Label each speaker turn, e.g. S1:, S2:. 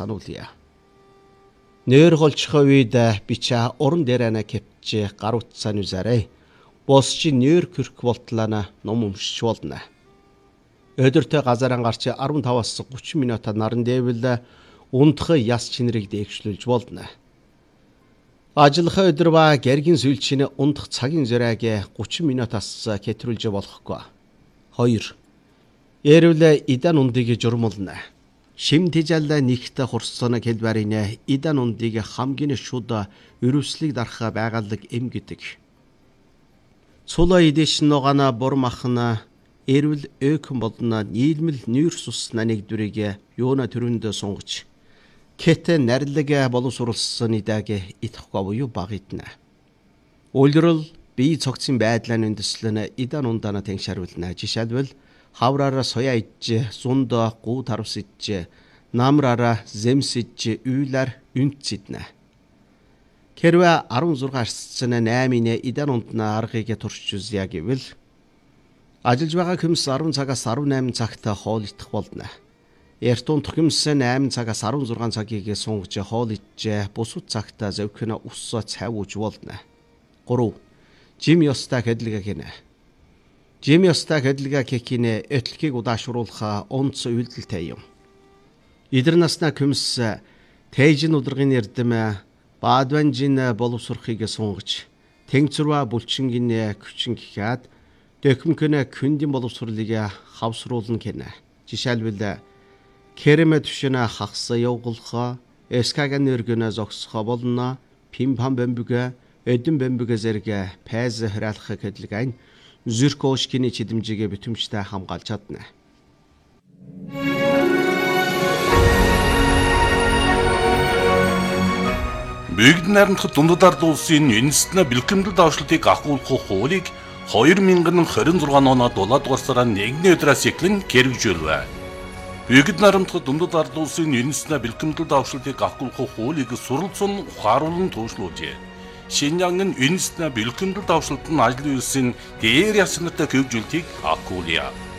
S1: сануулъя. Нээр голчхоо үед бича уран дээрана кепче гар утсаа нүзарэ. Босчи нээр кирк болтлана ном өмшч болно. Өдөртөө газараа гарч 15-аас 30 минутаа наран дэвэл унтах яс чинрийг дээгшлүүлж болно. Ажиллах өдөр ба гэргийн сүлчийн унтах цагийн зөрөөг 30 минутаас хэтрүүлж болохгүй. 2. Эрүүл идан ундыг журмулна. Шим тижал нэгт хурцсан хэлбэрийн идан ундыг хамгийн шууд өрөвслийг дарах байгалаг эм гэдэг. Цулаа идэш ногана бурмахна эрүүл өкөн болно нийлмэл нүүр сусна нэгдүрийг юуна төрөнд сунгаж кэтэ нарилэг боловсруулсан идэг итгэхгүй буюу багитна. Улирал бие цогцын байдлаа үндэслэн идан ундана тэншаруулна. Жишээлбэл хавраараа соя иж, зундаа гуу тарвс иж, намраараа земс иж, үйлэр үнцэднэ. Хэрвээ 16 арсцсан 8-ны идан ундна аргыг турш үзье гэвэл ажиллаж байгаа хүмс 10 цагаас 18 цагт хоол идэх болно. Эрт унтах хүмс 8 цагаас 16 цагийг сунгаж хоол идэж бусад цагт зөвхөн ус цай ууж болно. 3. Жим ёстой хэдлэгээ гинэ. Жим ёстой хэдлэгээ кекинэ этлэгийг удаашруулах онц үйлдэлтэй юм. Идэр насна хүмс тэйжин ударгын эрдэм баадванжин боловсрохыг сунгаж тэнгцрва булчингийн күчин гэхад дөкмөнө күндийн боловсролыг хавсруулна гинэ. Жишээлбэл керемэ төвшнө хагас явуулах, эскагийн өргөнө зогсох болно, пимпам бэмбүгэ, эдэн бэмбүгэ зэрэг пайз храалах хэдлэгэн зүркошкины чидэмжигээ битэмжтэй хамгаалж чадна.
S2: Бүгд найрамдах дундад ард улсын үндэстэн бэлтгэмдэл давшлтыг агуулгах хуулийг 2026 оноод 7 дугаар сарын 1-ний өдрөөс эхлэн хэрэгжүүлвэ. Бүгд найрамдах дундад ард улсын үндэстэн бэлтгэмдэл давшлтыг агуулгах хуулийг суралцсан ухааруулан туушлуулжээ. Шинжаангын үндэстэн бэлтгэмдэл давшлт нь ажлын үйлсийн дээр ясантай хөгжүүлтийг агуулъя.